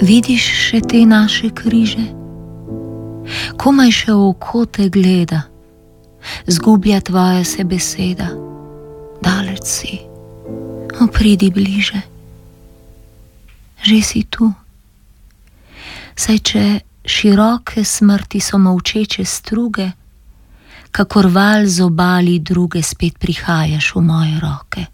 Vidiš še te naše križe? Komaj še oko te gleda, zgublja tvoja se beseda. Daleč si, pridi bliže. Že si tu. Saj če široke smrti so molčeče struge, kakor val z obali druge spet prihajaš v moje roke.